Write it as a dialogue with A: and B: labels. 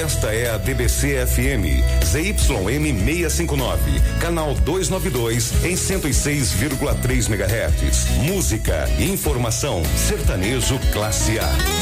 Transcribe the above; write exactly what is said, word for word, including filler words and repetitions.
A: Esta é a D B C F M, Z Y M seiscentos e cinquenta e nove, canal duzentos e noventa e dois, em cento e seis vírgula três megahertz. Música e informação, sertanejo classe A.